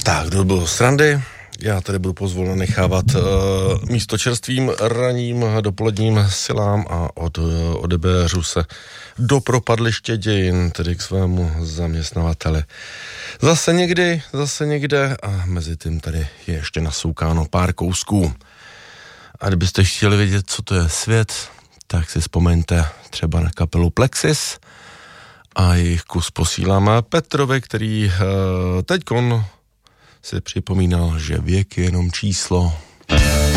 Tak, kdo byl srandy? Já tady budu pozvolen nechávat místo čerstvým ranním dopoledním silám a odebéřu se do propadliště dějin, tedy k svému zaměstnavateli. Zase někde a mezi tím tady je ještě nasoukáno pár kousků. A kdybyste chtěli vědět, co to je svět, tak si vzpomeňte třeba na kapelu Plexis a jejich kus posíláme Petrovi, který teďkon si připomínal, že věk je jenom číslo.